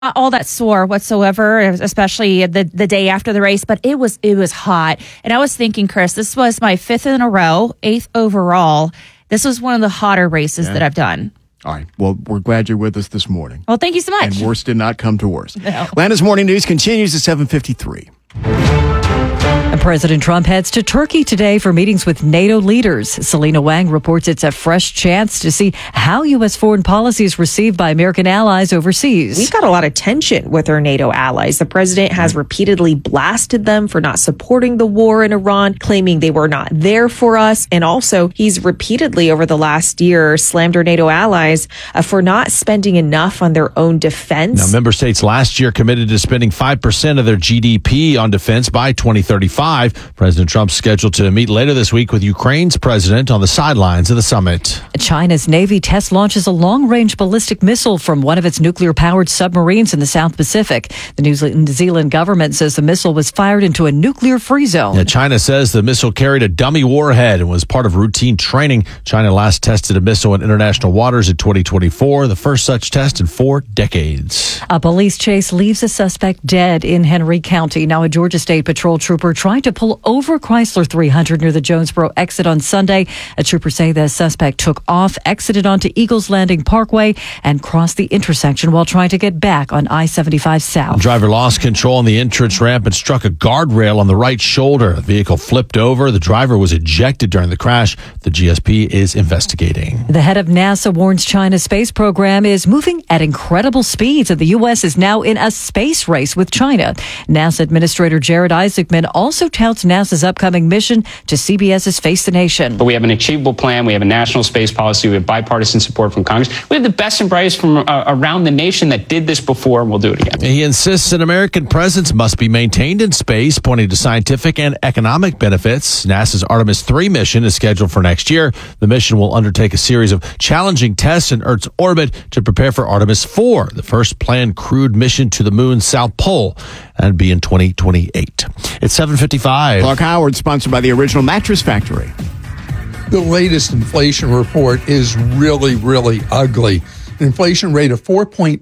not all that sore whatsoever, especially the day after the race, but it was hot. And I was thinking, Chris, this was my 5th in a row, 8th overall. This was one of the hotter races that I've done. All right. Well, we're glad you're with us this morning. Well, thank you so much. And worse did not come to worse. No. Atlanta's Morning News continues at 7:53. And President Trump heads to Turkey today for meetings with NATO leaders. Selena Wang reports it's a fresh chance to see how U.S. foreign policy is received by American allies overseas. We've got a lot of tension with our NATO allies. The president has repeatedly blasted them for not supporting the war in Iran, claiming they were not there for us. And also, he's repeatedly over the last year slammed our NATO allies for not spending enough on their own defense. Now, member states last year committed to spending 5% of their GDP on defense by 2035. President Trump's scheduled to meet later this week with Ukraine's president on the sidelines of the summit. China's Navy test launches a long-range ballistic missile from one of its nuclear-powered submarines in the South Pacific. The New Zealand government says the missile was fired into a nuclear-free zone. Yeah, China says the missile carried a dummy warhead and was part of routine training. China last tested a missile in international waters in 2024, the first such test in 4 decades. A police chase leaves a suspect dead in Henry County. Now, a Georgia State Patrol trooper tried to pull over Chrysler 300 near the Jonesboro exit on Sunday. A trooper say the suspect took off, exited onto Eagles Landing Parkway, and crossed the intersection while trying to get back on I-75 South. The driver lost control on the entrance ramp and struck a guardrail on the right shoulder. The vehicle flipped over. The driver was ejected during the crash. The GSP is investigating. The head of NASA warns China's space program is moving at incredible speeds, and the U.S. is now in a space race with China. NASA Administrator Jared Isaacman also touts NASA's upcoming mission to CBS's Face the Nation. But we have an achievable plan. We have a national space policy. We have bipartisan support from Congress. We have the best and brightest from around the nation that did this before, and we'll do it again. He insists an American presence must be maintained in space, pointing to scientific and economic benefits. NASA's Artemis 3 mission is scheduled for next year. The mission will undertake a series of challenging tests in Earth's orbit to prepare for Artemis 4, the first planned crewed mission to the moon's south pole, and be in 2028. It's 7:55. Clark Howard, sponsored by the Original Mattress Factory. The latest inflation report is really, really ugly. An inflation rate of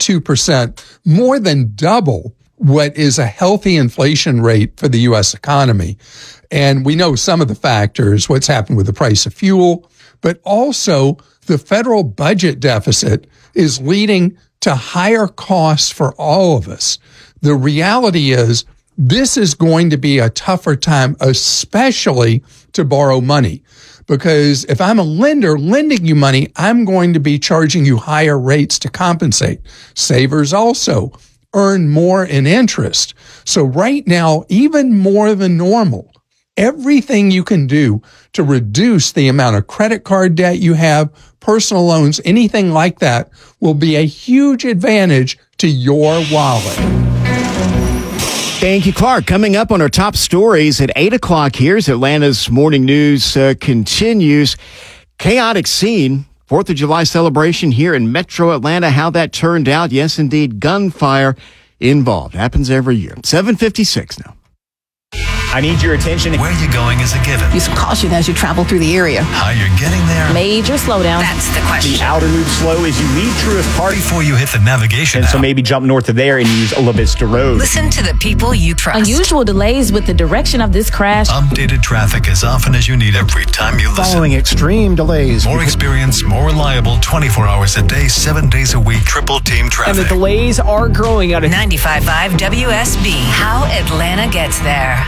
4.2%, more than double what is a healthy inflation rate for the U.S. economy. And we know some of the factors, what's happened with the price of fuel, but also the federal budget deficit is leading to higher costs for all of us. The reality is this is going to be a tougher time, especially to borrow money. Because if I'm a lender lending you money, I'm going to be charging you higher rates to compensate. Savers also earn more in interest. So right now, even more than normal, everything you can do to reduce the amount of credit card debt you have, personal loans, anything like that will be a huge advantage to your wallet. Thank you, Clark. Coming up on our top stories at 8 o'clock, here's Atlanta's Morning News continues. Chaotic scene, 4th of July celebration here in Metro Atlanta. How that turned out. Yes, indeed, gunfire involved. Happens every year. 7:56 now. I need your attention. Where you're going is a given. Use caution as you travel through the area. How you're getting there. Major slowdown. That's the question. The outer loop slow as you leave Truist Park. Before you hit the navigation And so maybe jump north of there and use La Vista Road. Listen to the people you trust. Unusual delays with the direction of this crash. Updated traffic as often as you need every time you listen. Following extreme delays. More experience, more reliable, 24 hours a day, 7 days a week, triple team traffic. And the delays are growing out of 95.5 WSB. How Atlanta gets there.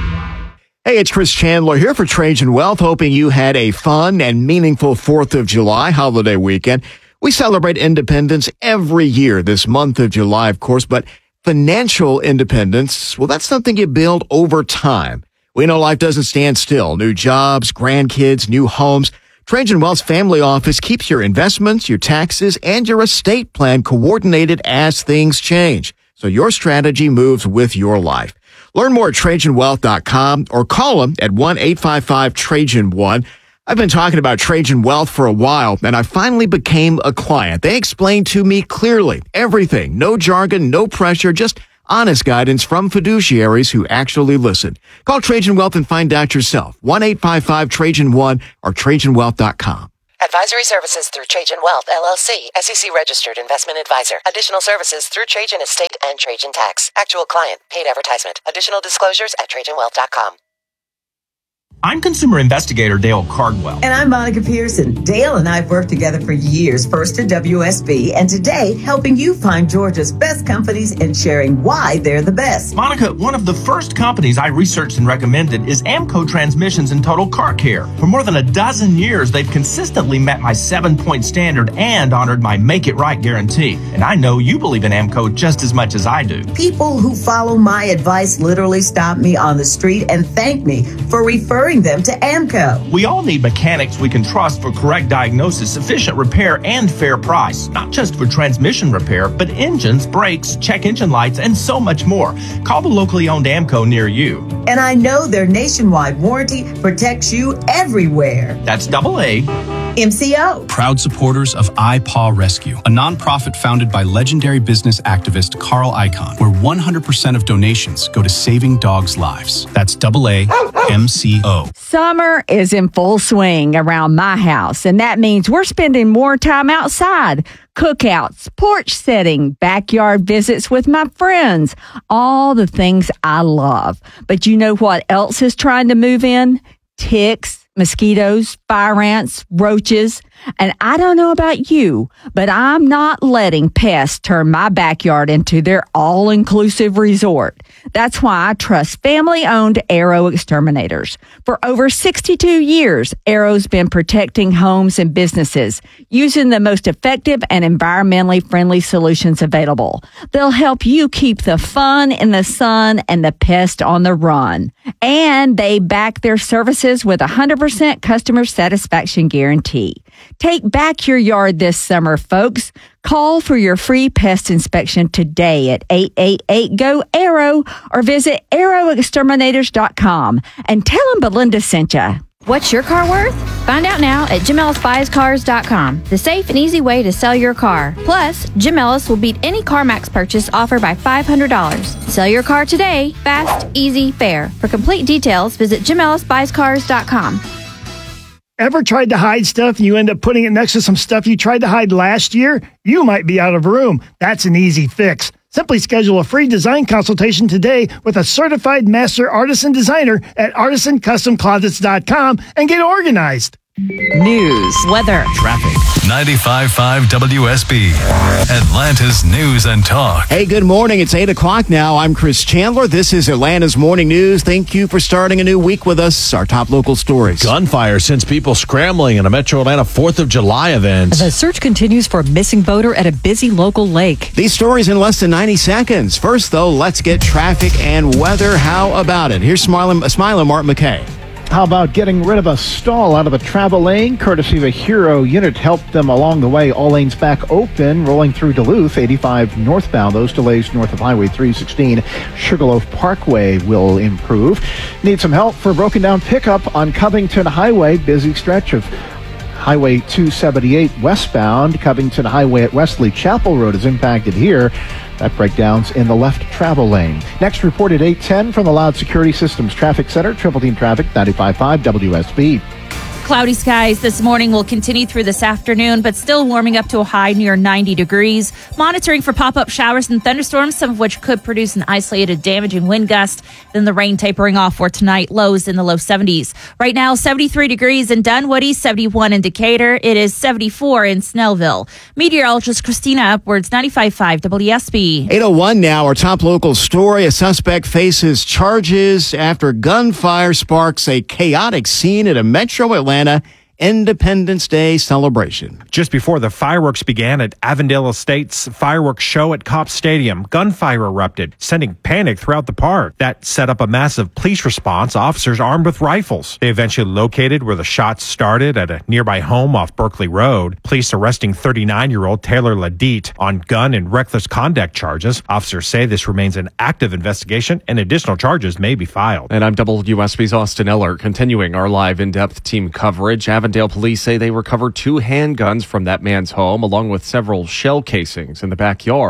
Hey, it's Chris Chandler here for Trajan Wealth, hoping you had a fun and meaningful 4th of July holiday weekend. We celebrate independence every year this month of July, of course, but financial independence, well, that's something you build over time. We know life doesn't stand still. New jobs, grandkids, new homes. Trajan Wealth's family office keeps your investments, your taxes, and your estate plan coordinated as things change, so your strategy moves with your life. Learn more at TrajanWealth.com or call them at 1-855-TRAJAN-1. I've been talking about Trajan Wealth for a while, and I finally became a client. They explained to me clearly everything. No jargon, no pressure, just honest guidance from fiduciaries who actually listen. Call Trajan Wealth and find out yourself. 1-855-TRAJAN-1 or TrajanWealth.com. Advisory services through Trajan Wealth, LLC, SEC registered investment advisor. Additional services through Trajan Estate and Trajan Tax. Actual client, paid advertisement. Additional disclosures at TrajanWealth.com. I'm consumer investigator Dale Cardwell. And I'm Monica Pearson. Dale and I have worked together for years, first at WSB, and today helping you find Georgia's best companies and sharing why they're the best. Monica, one of the first companies I researched and recommended is Amco Transmissions and Total Car Care. For more than a dozen years, they've consistently met my 7-point standard and honored my Make It Right guarantee. And I know you believe in Amco just as much as I do. People who follow my advice literally stop me on the street and thank me for referring them to Amco. We all need mechanics we can trust for correct diagnosis, sufficient repair, and fair price. Not just for transmission repair, but engines, brakes, check engine lights, and so much more. Call the locally owned Amco near you. And I know their nationwide warranty protects you everywhere. That's AA. MCO. Proud supporters of iPaw Rescue, a nonprofit founded by legendary business activist Carl Icahn, where 100% of donations go to saving dogs' lives. That's AA MCO. Summer is in full swing around my house, and that means we're spending more time outside. Cookouts, porch setting, backyard visits with my friends, all the things I love. But you know what else is trying to move in? Ticks, mosquitoes, fire ants, roaches. And I don't know about you, but I'm not letting pests turn my backyard into their all-inclusive resort. That's why I trust family-owned Arrow Exterminators. For over 62 years, Arrow's been protecting homes and businesses using the most effective and environmentally friendly solutions available. They'll help you keep the fun in the sun and the pest on the run. And they back their services with a 100% customer satisfaction guarantee. Take back your yard this summer, folks. Call for your free pest inspection today at 888-GO-ARROW or visit arrowexterminators.com and tell them Belinda sent you. What's your car worth? Find out now at JimEllisBuysCars.com, the safe and easy way to sell your car. Plus, Jim Ellis will beat any CarMax purchase offer by $500. Sell your car today, fast, easy, fair. For complete details, visit JimEllisBuysCars.com. Ever tried to hide stuff and you end up putting it next to some stuff you tried to hide last year? You might be out of room. That's an easy fix. Simply schedule a free design consultation today with a certified master artisan designer at artisancustomclosets.com and get organized. News, weather, traffic. 95.5 WSB, Atlanta's news and talk. Hey, good morning. It's 8 o'clock now. I'm Chris Chandler. This is Atlanta's Morning News. Thank you for starting a new week with us. Our top local stories. Gunfire sends people scrambling in a Metro Atlanta 4th of July event. The search continues for a missing boater at a busy local lake. These stories in less than 90 seconds. First, though, let's get traffic and weather. How about it? Here's Smiling Mark McKay. How about getting rid of a stall out of a travel lane? Courtesy of a Hero unit helped them along the way. All lanes back open, rolling through Duluth, 85 northbound. Those delays north of Highway 316. Sugarloaf Parkway will improve. Need some help for a broken down pickup on Covington Highway. Busy stretch of Highway 278 westbound. Covington Highway at Wesley Chapel Road is impacted here. That breakdown's in the left travel lane. Next report at 8:10 from the Loud Security Systems Traffic Center. Triple Team Traffic, 95.5 WSB. Cloudy skies this morning will continue through this afternoon, but still warming up to a high near 90 degrees. Monitoring for pop-up showers and thunderstorms, some of which could produce an isolated damaging wind gust. Then the rain tapering off for tonight, lows in the low 70s. Right now, 73 degrees in Dunwoody, 71 in Decatur. It is 74 in Snellville. Meteorologist Christina Upwards, 95.5 WSB. 8:01 now, our top local story. A suspect faces charges after gunfire sparks a chaotic scene at a Metro Atlanta Independence Day celebration. Just before the fireworks began at Avondale Estates fireworks show at Kopp Stadium, gunfire erupted, sending panic throughout the park. That set up a massive police response, officers armed with rifles. They eventually located where the shots started at a nearby home off Berkeley Road. Police arresting 39-year-old Taylor Ladite on gun and reckless conduct charges. Officers say this remains an active investigation and additional charges may be filed. And I'm WSB's Austin Eller, continuing our live in-depth team coverage. Avondale police say they recovered 2 handguns from that man's home, along with several shell casings in the backyard.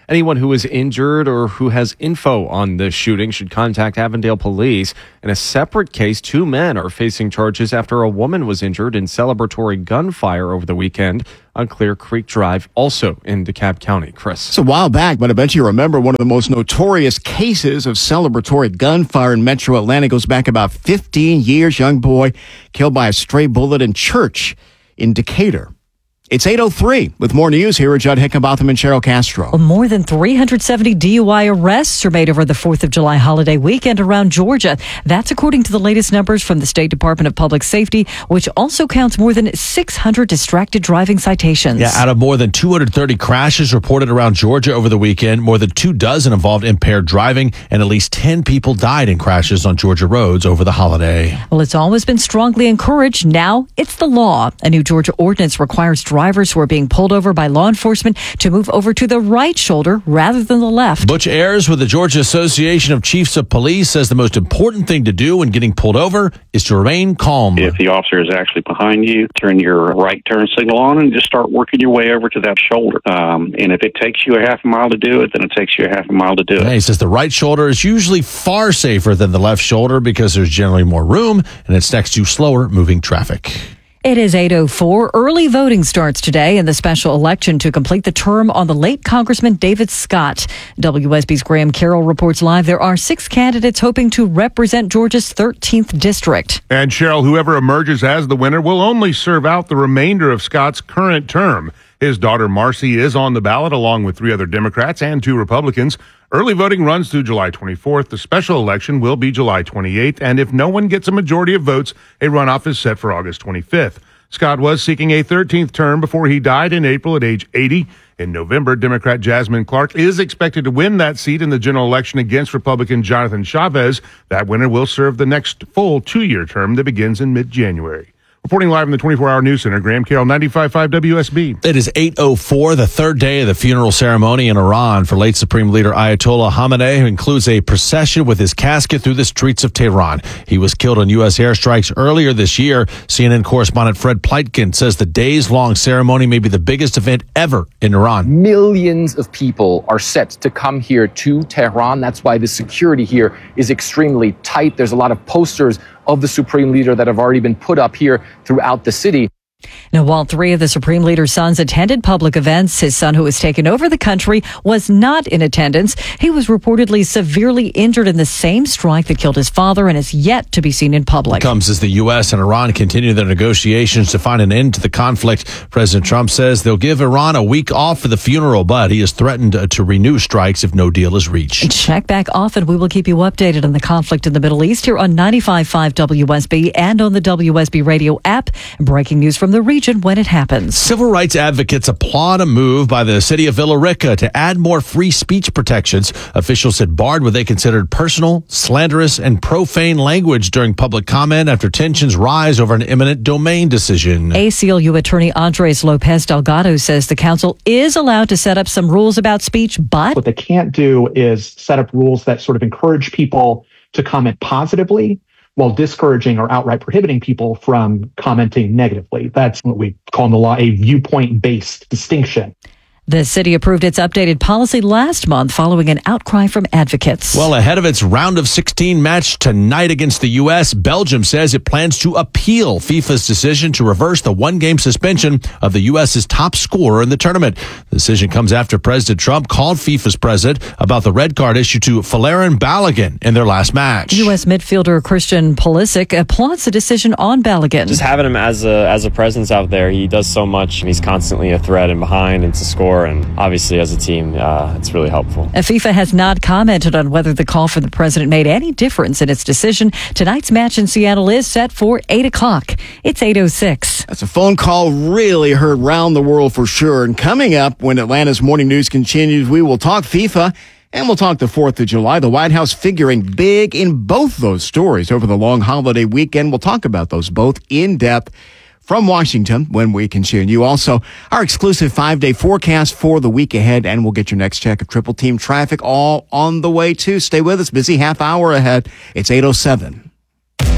Anyone who is injured or who has info on the shooting should contact Avondale Police. In a separate case, 2 men are facing charges after a woman was injured in celebratory gunfire over the weekend on Clear Creek Drive, also in DeKalb County. Chris. It's a while back, but I bet you remember one of the most notorious cases of celebratory gunfire in Metro Atlanta goes back about 15 years. Young boy killed by a stray bullet in church in Decatur. It's 8:03 with more news. Here are Judd Hickenbotham and Cheryl Castro. More than 370 DUI arrests are made over the 4th of July holiday weekend around Georgia. That's according to the latest numbers from the State Department of Public Safety, which also counts more than 600 distracted driving citations. Yeah, out of more than 230 crashes reported around Georgia over the weekend, more than 24 involved impaired driving, and at least 10 people died in crashes on Georgia roads over the holiday. Well, it's always been strongly encouraged. Now it's the law. A new Georgia ordinance requires drivers who are being pulled over by law enforcement to move over to the right shoulder rather than the left. Butch Ayers with the Georgia Association of Chiefs of Police says the most important thing to do when getting pulled over is to remain calm. If the officer is actually behind you, turn your right turn signal on and just start working your way over to that shoulder. And if it takes you a half a mile to do it, then it takes you a half a mile to do it. He says the right shoulder is usually far safer than the left shoulder because there's generally more room and it's next to slower moving traffic. It is 8:04. Early voting starts today in the special election to complete the term on the late Congressman David Scott. WSB's Graham Carroll reports live there are 6 candidates hoping to represent Georgia's 13th district. And Cheryl, whoever emerges as the winner will only serve out the remainder of Scott's current term. His daughter Marcy is on the ballot along with 3 other Democrats and 2 Republicans. Early voting runs through July 24th. The special election will be July 28th. And if no one gets a majority of votes, a runoff is set for August 25th. Scott was seeking a 13th term before he died in April at age 80. In November, Democrat Jasmine Clark is expected to win that seat in the general election against Republican Jonathan Chavez. That winner will serve the next full 2-year term that begins in mid-January. Reporting live in the 24-hour news center, Graham Carroll, 95.5 WSB. It is 8:04, the third day of the funeral ceremony in Iran for late Supreme Leader Ayatollah Khamenei, who includes a procession with his casket through the streets of Tehran. He was killed in U.S. airstrikes earlier this year. CNN correspondent Fred Pleitkin says the days-long ceremony may be the biggest event ever in Iran. Millions of people are set to come here to Tehran. That's why the security here is extremely tight. There's a lot of posters of the Supreme Leader that have already been put up here throughout the city. Now, while 3 of the Supreme Leader's sons attended public events, his son, who has taken over the country, was not in attendance. He was reportedly severely injured in the same strike that killed his father and is yet to be seen in public. Comes as the U.S. and Iran continue their negotiations to find an end to the conflict. President Trump says they'll give Iran a week off for the funeral, but he has threatened to renew strikes if no deal is reached. Check back often. We will keep you updated on the conflict in the Middle East here on 95.5 WSB and on the WSB radio app. Breaking news from the region when it happens. Civil rights advocates applaud a move by the city of Villa Rica to add more free speech protections. Officials had barred what they considered personal, slanderous, and profane language during public comment after tensions rise over an eminent domain decision. ACLU attorney Andres Lopez Delgado says the council is allowed to set up some rules about speech, but what they can't do is set up rules that sort of encourage people to comment positively while discouraging or outright prohibiting people from commenting negatively. That's what we call in the law a viewpoint-based distinction. The city approved its updated policy last month following an outcry from advocates. Well, ahead of its round of 16 match tonight against the U.S., Belgium says it plans to appeal FIFA's decision to reverse the 1-game suspension of the U.S.'s top scorer in the tournament. The decision comes after President Trump called FIFA's president about the red card issued to Folarin Balogun in their last match. U.S. midfielder Christian Pulisic applauds the decision on Balogun. Just having him as a presence out there, he does so much. He's constantly a threat and behind and to score. And obviously, as a team, it's really helpful. FIFA has not commented on whether the call from the president made any difference in its decision. Tonight's match in Seattle is set for 8 o'clock. It's 8:06. That's a phone call really heard round the world for sure. And coming up, when Atlanta's Morning News continues, we will talk FIFA and we'll talk the 4th of July. The White House figuring big in both those stories over the long holiday weekend. We'll talk about those both in depth from Washington when we continue. Also, our exclusive 5-day forecast for the week ahead, and we'll get your next check of Triple Team traffic all on the way too. Stay with us. Busy half hour ahead. It's 8:07.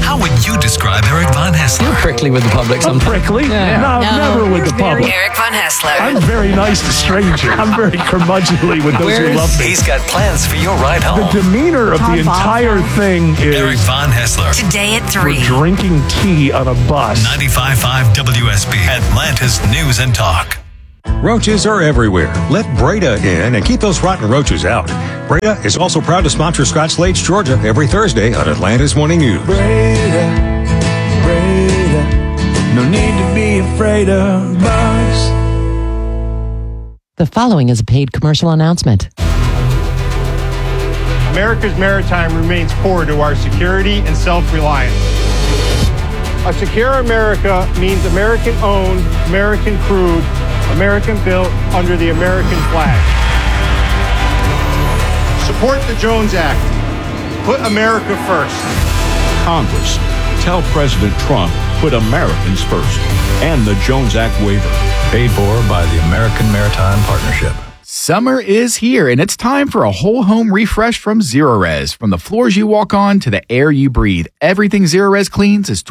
How would you describe Eric Von Haessler? You're prickly with the public sometimes. Prickly? No, never with the public. Eric Von Haessler. I'm very nice to strangers. I'm very curmudgeonly with those who love me. He's got plans for your ride home. The demeanor of the entire thing is Eric Von Haessler. Today at 3. we're drinking tea on a bus. 95.5 WSB, Atlanta's News and Talk. Roaches are everywhere. Let Breda in and keep those rotten roaches out. Breda is also proud to sponsor Scott Slade's Georgia every Thursday on Atlanta's Morning News. Breda, no need to be afraid of bugs. The following is a paid commercial announcement. America's maritime remains core to our security and self-reliance. A secure America means American-owned, American-crewed, American-built under the American flag. Support the Jones Act. Put America first. Congress, tell President Trump, put Americans first. And the Jones Act waiver. Paid for by the American Maritime Partnership. Summer is here, and it's time for a whole home refresh from Zerorez. From the floors you walk on to the air you breathe, everything Zerorez cleans is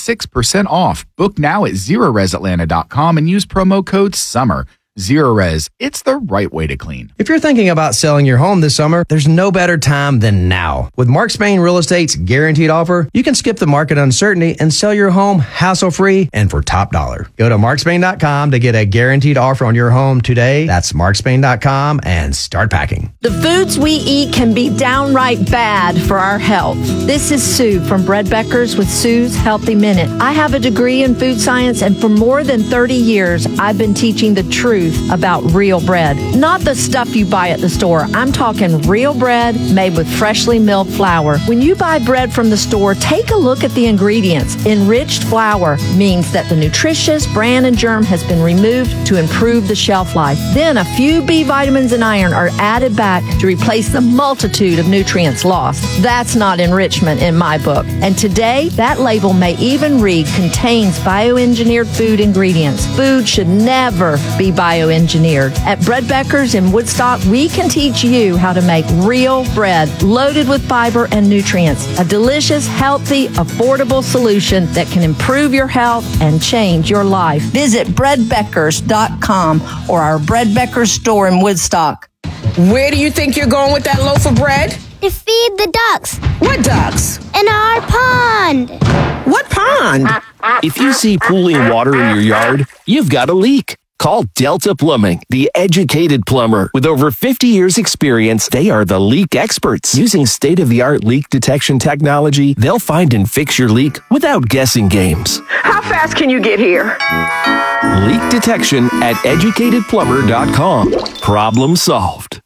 26% off. Book now at ZerorezAtlanta.com and use promo code SUMMER. Zerorez, it's the right way to clean. If you're thinking about selling your home this summer, there's no better time than now. With Mark Spain Real Estate's guaranteed offer, you can skip the market uncertainty and sell your home hassle-free and for top dollar. Go to markspain.com to get a guaranteed offer on your home today. That's markspain.com and start packing. The foods we eat can be downright bad for our health. This is Sue from Bread Beckers with Sue's Healthy Minute. I have a degree in food science, and for more than 30 years, I've been teaching the truth about real bread. Not the stuff you buy at the store. I'm talking real bread made with freshly milled flour. When you buy bread from the store, take a look at the ingredients. Enriched flour means that the nutritious bran and germ has been removed to improve the shelf life. Then a few B vitamins and iron are added back to replace the multitude of nutrients lost. That's not enrichment in my book. And today, that label may even read contains bioengineered food ingredients. Food should never be bioengineered. At Bread Beckers in Woodstock, we can teach you how to make real bread loaded with fiber and nutrients. A delicious, healthy, affordable solution that can improve your health and change your life. Visit breadbeckers.com or our Bread Beckers store in Woodstock. Where do you think you're going with that loaf of bread? To feed the ducks. What ducks? In our pond. What pond? If you see pooling water in your yard, you've got a leak. Call Delta Plumbing, the educated plumber. With over 50 years experience, they are the leak experts. Using state-of-the-art leak detection technology, they'll find and fix your leak without guessing games. How fast can you get here? Leak detection at educatedplumber.com. Problem solved.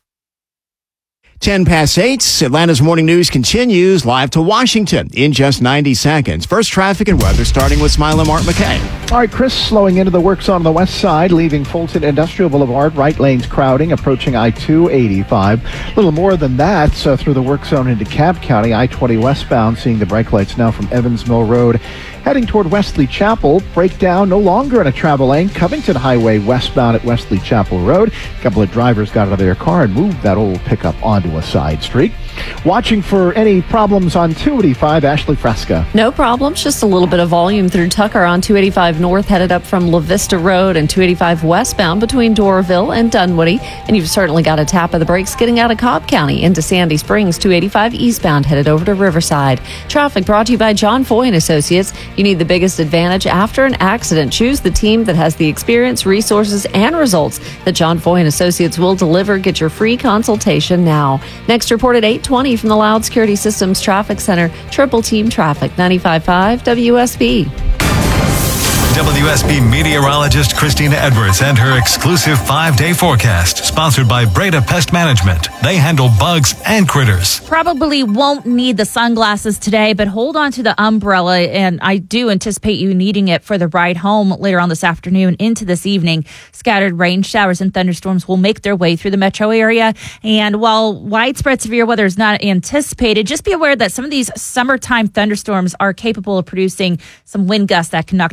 10 past 8, Atlanta's Morning News continues live to Washington in just 90 seconds. First, traffic and weather, starting with Smile and Mark McKay. All right, Chris, slowing into the work zone on the west side, leaving Fulton Industrial Boulevard, right lanes crowding, approaching I-285. A little more than that through the work zone into Cobb County, I-20 westbound, seeing the brake lights now from Evans Mill Road. Heading toward Wesley Chapel, breakdown no longer in a travel lane. Covington Highway westbound at Wesley Chapel Road. A couple of drivers got out of their car and moved that old pickup onto a side street. Watching for any problems on 285, Ashley Fresca. No problems, just a little bit of volume through Tucker on 285 North, headed up from La Vista Road, and 285 westbound between Doraville and Dunwoody. And you've certainly got a tap of the brakes getting out of Cobb County into Sandy Springs, 285 eastbound, headed over to Riverside. Traffic brought to you by John Foy and Associates. You need the biggest advantage after an accident. Choose the team that has the experience, resources, and results that John Foy and Associates will deliver. Get your free consultation now. Next report at 8:20 from the Loud Security Systems Traffic Center. Triple Team Traffic, 95.5 WSB. WSB meteorologist Christina Edwards and her exclusive 5-day forecast, sponsored by Breda Pest Management. They handle bugs and critters. Probably won't need the sunglasses today, but hold on to the umbrella, and I do anticipate you needing it for the ride home later on this afternoon into this evening. Scattered rain showers and thunderstorms will make their way through the metro area, and while widespread severe weather is not anticipated, just be aware that some of these summertime thunderstorms are capable of producing some wind gusts that can knock down an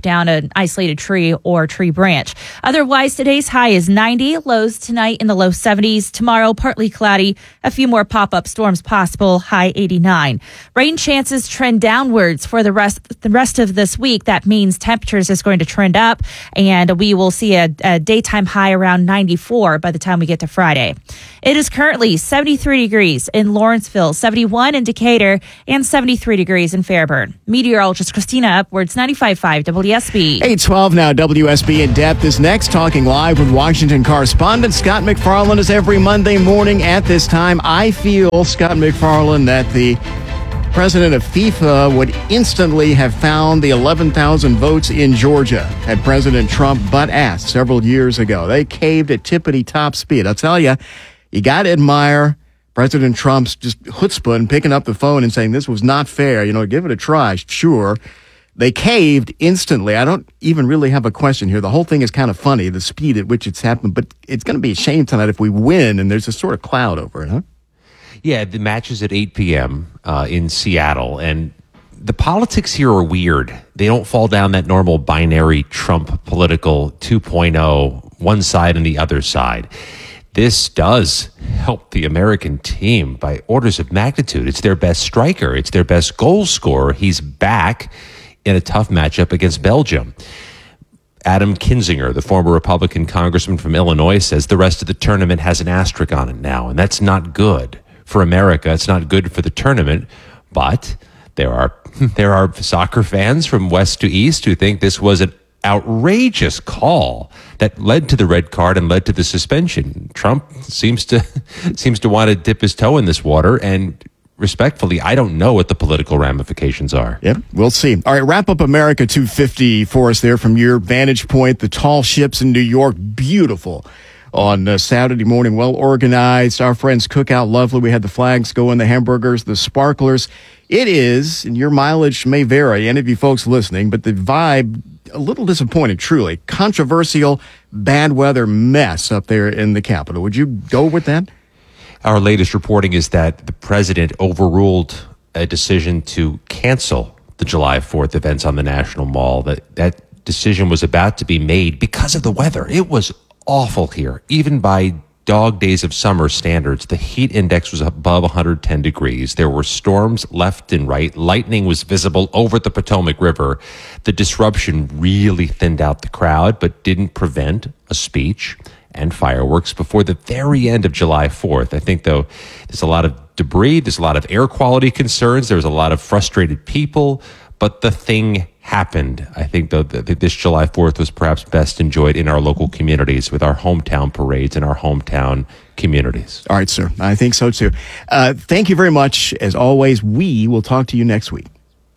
isolated tree or tree branch. Otherwise, today's high is 90, lows tonight in the low 70s. Tomorrow, partly cloudy, a few more pop-up storms possible, high 89. Rain chances trend downwards for the rest of this week. That means temperatures is going to trend up, and we will see a daytime high around 94 by the time we get to Friday. It is currently 73 degrees in Lawrenceville, 71 in Decatur, and 73 degrees in Fairburn. Meteorologist Christina Upwards, 95.5 WSB. 8:12 now. WSB In Depth is next. Talking live with Washington correspondent Scott McFarland is every Monday morning at this time. I feel, Scott McFarland, that the president of FIFA would instantly have found the 11,000 votes in Georgia had President Trump but asked several years ago. They caved at tippity-top speed. I'll tell you, you got to admire President Trump's just chutzpah and picking up the phone and saying this was not fair. Give it a try. Sure. They caved instantly. I don't even really have a question here. The whole thing is kind of funny, the speed at which it's happened, but it's going to be a shame tonight if we win and there's a sort of cloud over it, huh? Yeah, the match is at 8 p.m. In Seattle, and the politics here are weird. They don't fall down that normal binary Trump political 2.0, one side and the other side. This does help the American team by orders of magnitude. It's their best striker. It's their best goal scorer. He's back in a tough matchup against Belgium. Adam Kinzinger, the former Republican congressman from Illinois, says the rest of the tournament has an asterisk on it now, and that's not good for America. It's not good for the tournament, but there are soccer fans from west to east who think this was an outrageous call that led to the red card and led to the suspension. Trump seems to want to dip his toe in this water, and respectfully, I don't know what the political ramifications are. Yep, we'll see. All right, wrap up America 250 for us there from your vantage point. The tall ships in New York, beautiful on Saturday morning, well organized. Our friends cook out lovely. We had the flags going, the hamburgers, the sparklers. It is, and your mileage may vary, any of you folks listening, but the vibe, a little disappointing, truly. Controversial, bad weather mess up there in the Capitol. Would you go with that? Our latest reporting is that the president overruled a decision to cancel the July 4th events on the National Mall. That decision was about to be made because of the weather. It was awful here, even by dog days of summer standards. The heat index was above 110 degrees. There were storms left and right. Lightning was visible over the Potomac River. The disruption really thinned out the crowd, but didn't prevent a speech and fireworks before the very end of July 4th. I think, though, there's a lot of debris. There's a lot of air quality concerns. There's a lot of frustrated people, but the thing happened. I think, though, that this July 4th was perhaps best enjoyed in our local communities with our hometown parades and our hometown communities. All right, sir. I think so, too. Thank you very much. As always, we will talk to you next week.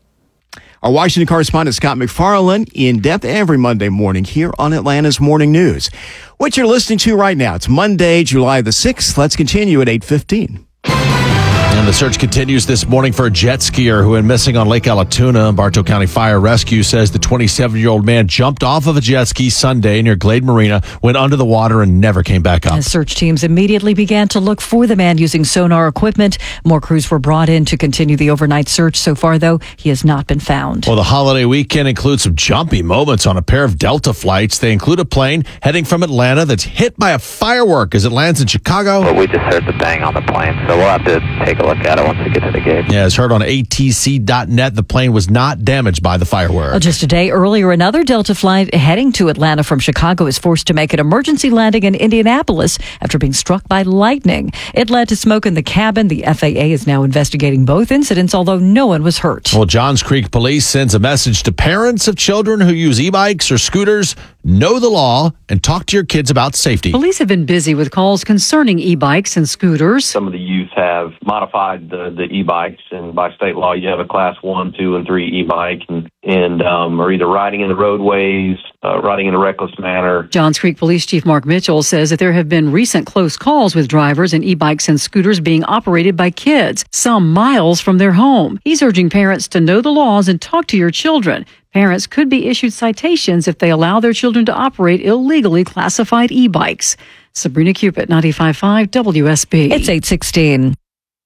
Our Washington correspondent, Scott McFarland, in depth every Monday morning here on Atlanta's Morning News. What you're listening to right now, it's Monday, July the 6th. Let's continue at 8:15. And the search continues this morning for a jet skier who went missing on Lake Allatoona. Bartow County Fire Rescue says the 27-year-old man jumped off of a jet ski Sunday near Glade Marina, went under the water, and never came back up. And search teams immediately began to look for the man using sonar equipment. More crews were brought in to continue the overnight search. So far, though, he has not been found. Well, the holiday weekend includes some jumpy moments on a pair of Delta flights. They include a plane heading from Atlanta that's hit by a firework as it lands in Chicago. Well, we just heard the bang on the plane, so we'll have to take a look at it once we get to the gate. Yeah, as heard on ATC.net, the plane was not damaged by the firework. Just a day earlier, another Delta flight heading to Atlanta from Chicago is forced to make an emergency landing in Indianapolis after being struck by lightning. It led to smoke in the cabin. The FAA is now investigating both incidents, although no one was hurt. Well, Johns Creek Police sends a message to parents of children who use e-bikes or scooters. Know the law and talk to your kids about safety. Police have been busy with calls concerning e-bikes and scooters. Some of the youth have modified the e-bikes, and by state law, you have a class 1, 2, and 3 e-bike, and are either riding in the roadways, riding in a reckless manner. Johns Creek Police Chief Mark Mitchell says that there have been recent close calls with drivers and e-bikes and scooters being operated by kids, some miles from their home. He's urging parents to know the laws and talk to your children. Parents could be issued citations if they allow their children to operate illegally classified e-bikes. Sabrina Cupid, 95.5 WSB. It's 8:16.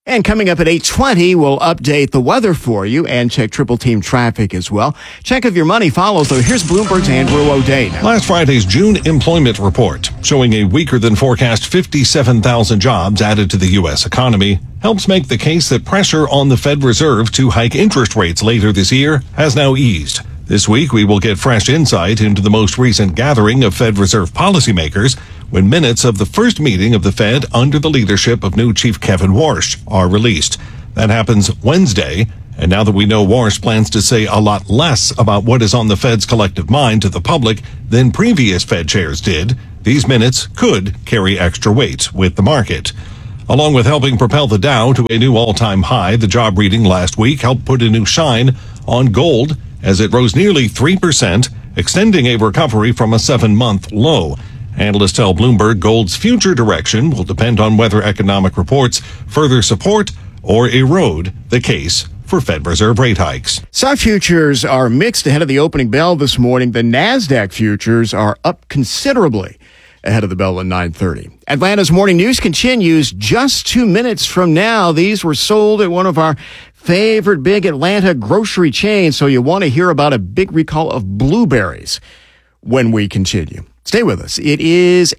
And coming up at 8:20, we'll update the weather for you and check Triple Team traffic as well. Check if your money follows, though. Here's Bloomberg's Andrew O'Day now. Last Friday's June employment report, showing a weaker than forecast 57,000 jobs added to the U.S. economy, helps make the case that pressure on the Fed Reserve to hike interest rates later this year has now eased. This week, we will get fresh insight into the most recent gathering of Fed Reserve policymakers when minutes of the first meeting of the Fed under the leadership of new Chief Kevin Warsh are released. That happens Wednesday, and now that we know Warsh plans to say a lot less about what is on the Fed's collective mind to the public than previous Fed chairs did, these minutes could carry extra weight with the market. Along with helping propel the Dow to a new all-time high, the job reading last week helped put a new shine on gold as it rose nearly 3%, extending a recovery from a 7-month low. Analysts tell Bloomberg gold's future direction will depend on whether economic reports further support or erode the case for Fed Reserve rate hikes. Stock futures are mixed ahead of the opening bell this morning. The NASDAQ futures are up considerably ahead of the bell at 9:30. Atlanta's morning news continues just 2 minutes from now. These were sold at one of our favorite big Atlanta grocery chains, so you want to hear about a big recall of blueberries when we continue. Stay with us. It is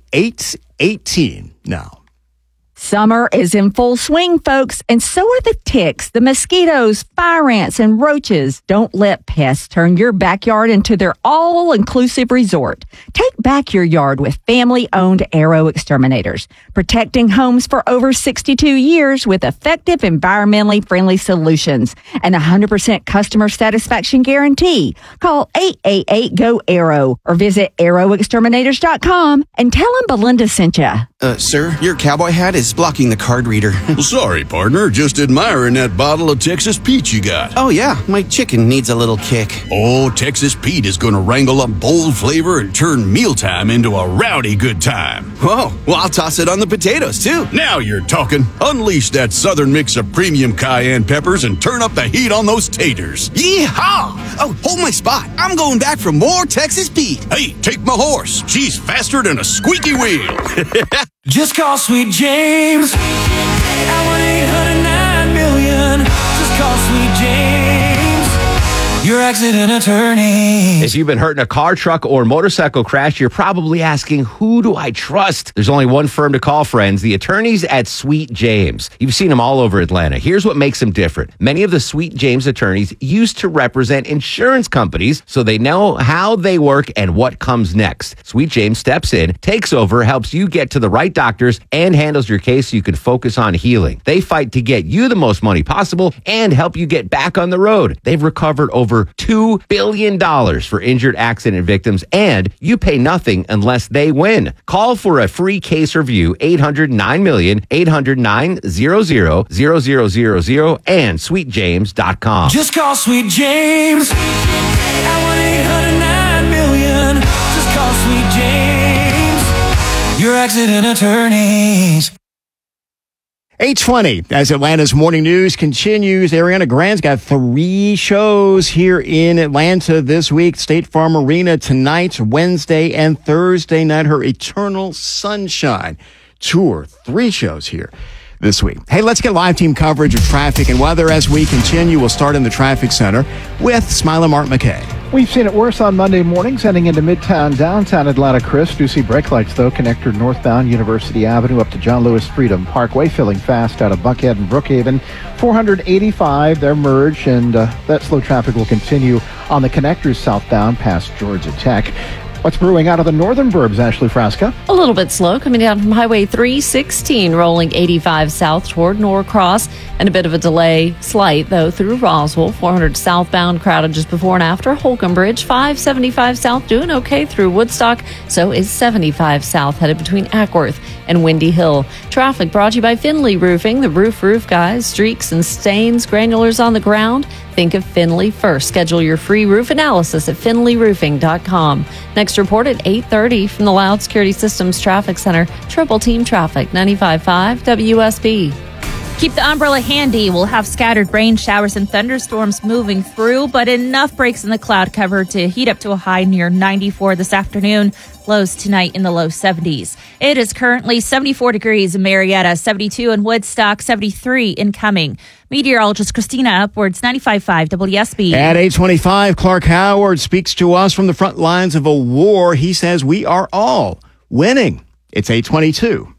8:18 now. Summer is in full swing, folks, and so are the ticks, the mosquitoes, fire ants, and roaches. Don't let pests turn your backyard into their all-inclusive resort. Take back your yard with family-owned Arrow Exterminators, protecting homes for over 62 years with effective, environmentally friendly solutions and 100% customer satisfaction guarantee. Call 888-GO-ARROW or visit arrowexterminators.com and tell them Belinda sent you. Sir, your cowboy hat is blocking the card reader. Well, sorry, partner. Just admiring that bottle of Texas Pete you got. Oh, yeah. My chicken needs a little kick. Oh, Texas Pete is going to wrangle up bold flavor and turn mealtime into a rowdy good time. Whoa. Well, I'll toss it on the potatoes, too. Now you're talking. Unleash that southern mix of premium cayenne peppers and turn up the heat on those taters. Yeehaw! Oh, hold my spot. I'm going back for more Texas Pete. Hey, take my horse. She's faster than a squeaky wheel. Just call Sweet James at 1-800-9-million. Just call Sweet James, your accident attorney. If you've been hurt in a car, truck, or motorcycle crash, you're probably asking, who do I trust? There's only one firm to call, friends, the attorneys at Sweet James. You've seen them all over Atlanta. Here's what makes them different. Many of the Sweet James attorneys used to represent insurance companies, so they know how they work and what comes next. Sweet James steps in, takes over, helps you get to the right doctors, and handles your case so you can focus on healing. They fight to get you the most money possible and help you get back on the road. They've recovered over $2 billion for injured accident victims, and you pay nothing unless they win. Call for a free case review, 800-9-million, 800-900-0000, and sweetjames.com. Just call Sweet James at 1-800-9-million. Just call Sweet James, your accident attorneys. 8:20 as Atlanta's morning news continues. Ariana Grande's got 3 shows here in Atlanta this week. State Farm Arena tonight, Wednesday, and Thursday night. Her Eternal Sunshine tour. 3 shows here this week. Hey, let's get live team coverage of traffic and weather as we continue. We'll start in the traffic center with Smiler Mark McKay. We've seen it worse on Monday mornings heading into Midtown, downtown Atlanta. Chris, do see brake lights, though. Connector northbound University Avenue up to John Lewis Freedom Parkway, filling fast out of Buckhead and Brookhaven. 485, they're merged, and that slow traffic will continue on the connectors southbound past Georgia Tech. What's brewing out of the northern burbs, Ashley Frasca? A little bit slow coming down from Highway 316, rolling 85 south toward Norcross, and a bit of a delay, slight though, through Roswell. 400 southbound, crowded just before and after Holcomb Bridge. 575 south, doing okay through Woodstock. So is 75 south, headed between Ackworth and Windy Hill. Traffic brought to you by Finley Roofing, the roof guys, streaks and stains, granulars on the ground. Think of Finley first. Schedule your free roof analysis at finleyroofing.com. Next report at 8:30 from the Loud Security Systems Traffic Center. Triple Team Traffic, 95.5 WSB. Keep the umbrella handy. We'll have scattered rain showers and thunderstorms moving through, but enough breaks in the cloud cover to heat up to a high near 94 this afternoon. Lows tonight in the low 70s. It is currently 74 degrees in Marietta, 72 in Woodstock, 73 in Cumming. Meteorologist Christina Upwards, 95.5 WSB. At 8:25, Clark Howard speaks to us from the front lines of a war. He says we are all winning. It's 8:22.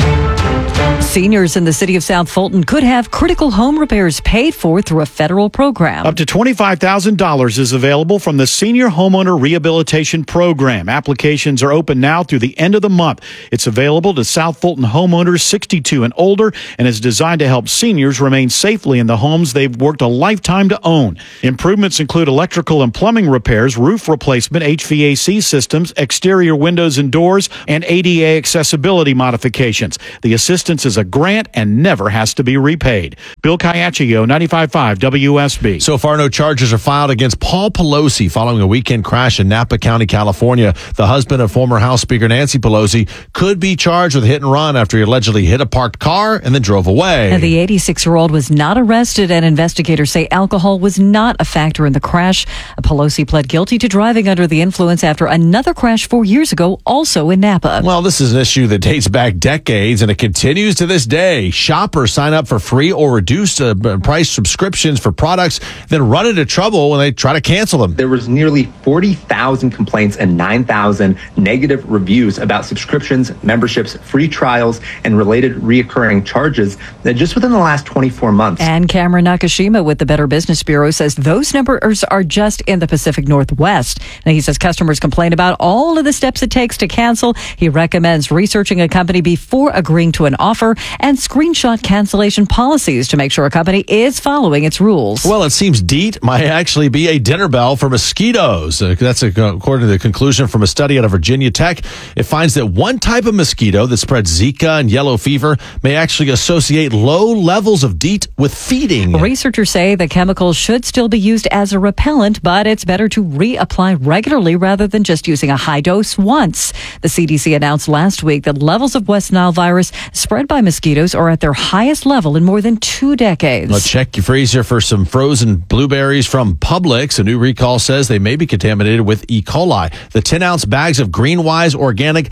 Seniors in the city of South Fulton could have critical home repairs paid for through a federal program. Up to $25,000 is available from the Senior Homeowner Rehabilitation Program. Applications are open now through the end of the month. It's available to South Fulton homeowners 62 and older and is designed to help seniors remain safely in the homes they've worked a lifetime to own. Improvements include electrical and plumbing repairs, roof replacement, HVAC systems, exterior windows and doors, and ADA accessibility modifications. The assistance is a grant and never has to be repaid. Bill Caiaccio, 95.5 WSB. So far, no charges are filed against Paul Pelosi following a weekend crash in Napa County, California. The husband of former House Speaker Nancy Pelosi could be charged with hit and run after he allegedly hit a parked car and then drove away. And the 86-year-old was not arrested, and investigators say alcohol was not a factor in the crash. Pelosi pled guilty to driving under the influence after another crash 4 years ago, also in Napa. Well, this is an issue that dates back decades, and it continues to this day. Shoppers sign up for free or reduced price subscriptions for products, then run into trouble when they try to cancel them. There was nearly 40,000 complaints and 9,000 negative reviews about subscriptions, memberships, free trials, and related reoccurring charges just within the last 24 months. And Cameron Nakashima with the Better Business Bureau says those numbers are just in the Pacific Northwest. And he says customers complain about all of the steps it takes to cancel. He recommends researching a company before agreeing to an offer and screenshot cancellation policies to make sure a company is following its rules. Well, it seems DEET might actually be a dinner bell for mosquitoes. That's according to the conclusion from a study out of Virginia Tech. It finds that one type of mosquito that spreads Zika and yellow fever may actually associate low levels of DEET with feeding. Researchers say the chemical should still be used as a repellent, but it's better to reapply regularly rather than just using a high dose once. The CDC announced last week that levels of West Nile virus spread by mosquitoes are at their highest level in more than 2 decades. Well, check your freezer for some frozen blueberries from Publix. A new recall says they may be contaminated with E. coli. The 10-ounce bags of Greenwise organic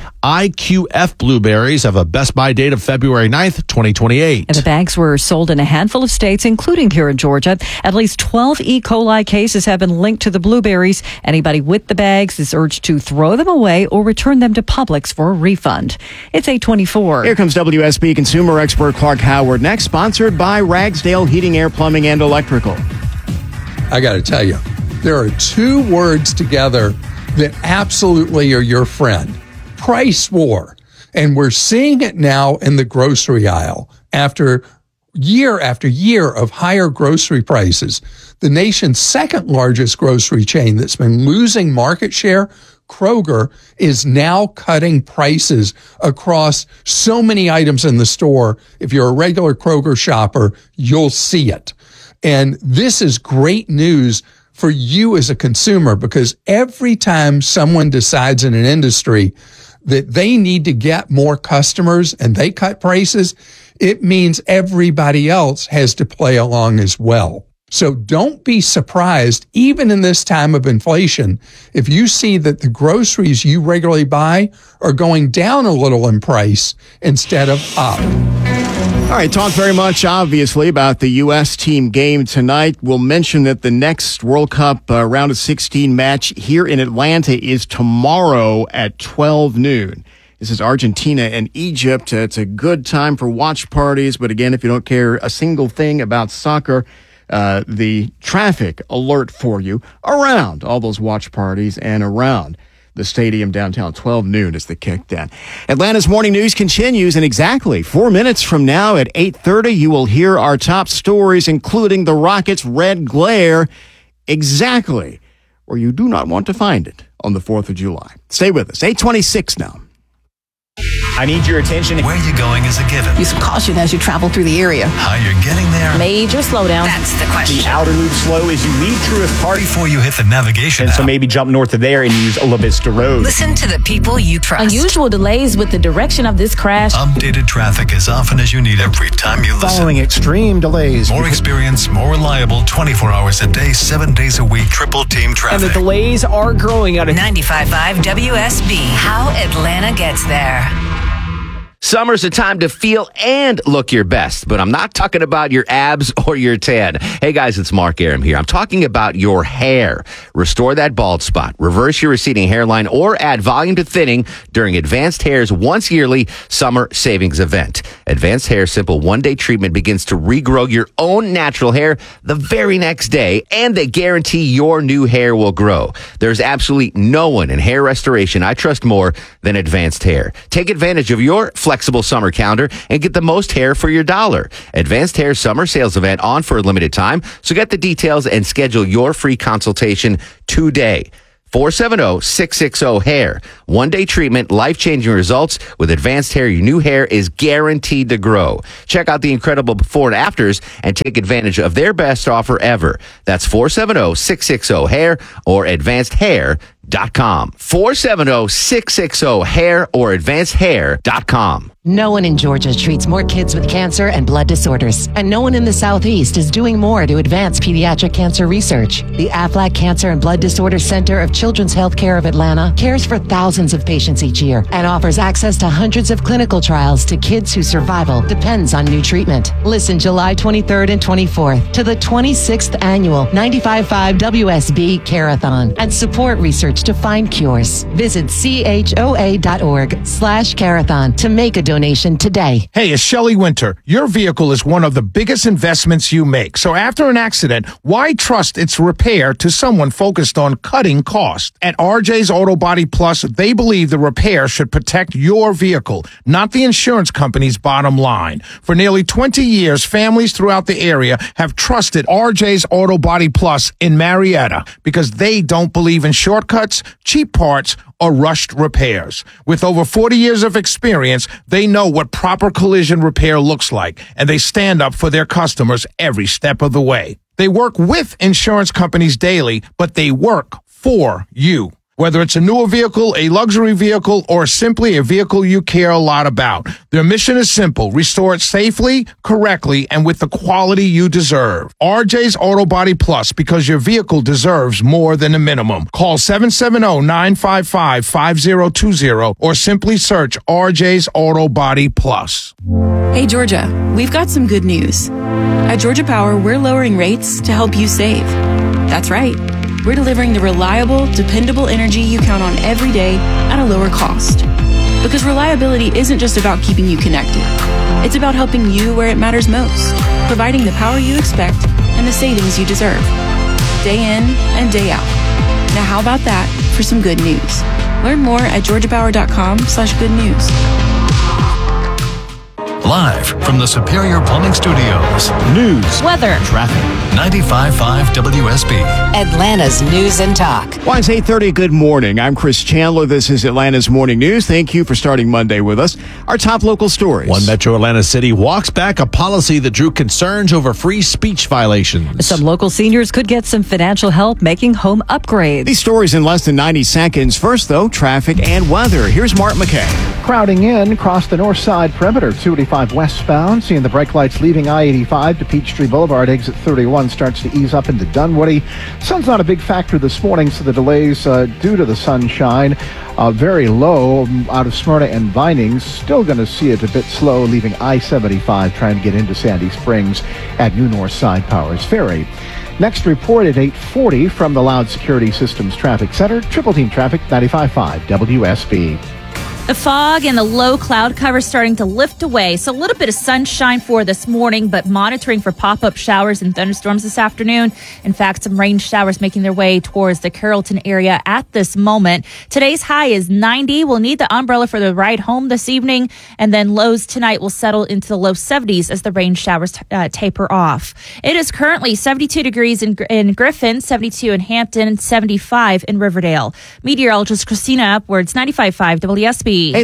IQF blueberries have a best buy date of February 9th, 2028. And the bags were sold in a handful of states, including here in Georgia. At least 12 E. coli cases have been linked to the blueberries. Anybody with the bags is urged to throw them away or return them to Publix for a refund. It's 8:24. Here comes WSB consumer expert Clark Howard next, sponsored by Ragsdale Heating, Air, Plumbing, and Electrical. I got to tell you, there are 2 words together that absolutely are your friend. Price war. And we're seeing it now in the grocery aisle. After year of higher grocery prices, the nation's second largest grocery chain that's been losing market share, Kroger, is now cutting prices across so many items in the store. If you're a regular Kroger shopper, you'll see it. And this is great news for you as a consumer, because every time someone decides in an industry that they need to get more customers and they cut prices, it means everybody else has to play along as well. So don't be surprised, even in this time of inflation, if you see that the groceries you regularly buy are going down a little in price instead of up. All right, talk very much, obviously, about the U.S. team game tonight. We'll mention that the next World Cup round of 16 match here in Atlanta is tomorrow at 12 noon. This is Argentina and Egypt. It's a good time for watch parties, but again, if you don't care a single thing about soccer, the traffic alert for you around all those watch parties and around the stadium downtown. 12 noon is the kickdown. Atlanta's morning news continues, and exactly 4 minutes from now at 8:30, you will hear our top stories, including the Rockets' red glare, exactly where you do not want to find it on the 4th of July. Stay with us. 8:26 now. I need your attention. Where you're going is a given. Use caution as you travel through the area. How you're getting there major slowdown? That's the question. The outer loop slow as you leave Truist Park. Before you hit the navigation And so maybe jump north of there and use La Vista Road. Listen to the people you trust. Unusual delays with the direction of this crash. Updated traffic as often as you need every time you listen. Following extreme delays. More experience, more reliable, 24 hours a day, 7 days a week, triple team traffic. And the delays are growing out of 95.5 WSB. How Atlanta gets there. Summer's a time to feel and look your best, but I'm not talking about your abs or your tan. Hey guys, it's Mark Aram here. I'm talking about your hair. Restore that bald spot, reverse your receding hairline, or add volume to thinning during Advanced Hair's once yearly summer savings event. Advanced Hair's simple one-day treatment begins to regrow your own natural hair the very next day, and they guarantee your new hair will grow. There's absolutely no one in hair restoration I trust more than Advanced Hair. Take advantage of your flexible summer calendar and get the most hair for your dollar. Advanced Hair summer sales event on for a limited time. So get the details and schedule your free consultation today. 470-660-HAIR. One-day treatment, life-changing results. With Advanced Hair, your new hair is guaranteed to grow. Check out the incredible before and afters and take advantage of their best offer ever. That's 470-660-HAIR or advancedhair.com. 470-660-HAIR or advancedhair.com. No one in Georgia treats more kids with cancer and blood disorders, and no one in the Southeast is doing more to advance pediatric cancer research. The Aflac Cancer and Blood Disorders Center of Children's Healthcare of Atlanta cares for thousands of patients each year and offers access to hundreds of clinical trials to kids whose survival depends on new treatment. Listen July 23rd and 24th to the 26th annual 95.5 WSB Care-a-thon and support research to find cures. Visit choa.org/care-a-thon to make a donation today. Hey, it's Shelley Winter. Your vehicle is one of the biggest investments you make. So after an accident, why trust its repair to someone focused on cutting costs? At RJ's Auto Body Plus, they believe the repair should protect your vehicle, not the insurance company's bottom line. For nearly 20 years, families throughout the area have trusted RJ's Auto Body Plus in Marietta because they don't believe in shortcuts, cheap parts, or rushed repairs. With over 40 years of experience, they know what proper collision repair looks like, and they stand up for their customers every step of the way. They work with insurance companies daily, but they work for you. Whether it's a newer vehicle, a luxury vehicle, or simply a vehicle you care a lot about, their mission is simple: restore it safely, correctly, and with the quality you deserve. RJ's Auto Body Plus, because your vehicle deserves more than a minimum. Call 770-955-5020 or simply search RJ's Auto Body Plus. Hey, Georgia, we've got some good news. At Georgia Power, we're lowering rates to help you save. That's right. We're delivering the reliable, dependable energy you count on every day at a lower cost. Because reliability isn't just about keeping you connected. It's about helping you where it matters most, providing the power you expect and the savings you deserve, day in and day out. Now how about that for some good news? Learn more at georgiapower.com/good news. Live from the Superior Plumbing Studios. News, weather, traffic. 95.5 WSB. Atlanta's news and talk. Well, it's 8:30. Good morning. I'm Chris Chandler. This is Atlanta's Morning News. Thank you for starting Monday with us. Our top local stories. One Metro Atlanta City walks back a policy that drew concerns over free speech violations. Some local seniors could get some financial help making home upgrades. These stories in less than 90 seconds. First, though, traffic and weather. Here's Mark McKay. Crowding in across the north side perimeter, 285 westbound, seeing the brake lights leaving I-85 to Peachtree Boulevard. Exit 31 starts to ease up into Dunwoody. Sun's not a big factor this morning, so the delays due to the sunshine very low out of Smyrna and Vinings. Still going to see it a bit slow, leaving I-75 trying to get into Sandy Springs at New North Side Powers Ferry. Next report at 8:40 from the Loud Security Systems Traffic Center. Triple Team Traffic, 95.5 WSB. The fog and the low cloud cover starting to lift away. So a little bit of sunshine for this morning, but monitoring for pop-up showers and thunderstorms this afternoon. In fact, some rain showers making their way towards the Carrollton area at this moment. Today's high is 90. We'll need the umbrella for the ride home this evening. And then lows tonight will settle into the low 70s as the rain showers taper off. It is currently 72 degrees in Griffin, 72 in Hampton, and 75 in Riverdale. Meteorologist Christina Upwards, 95.5 WSB. WSB.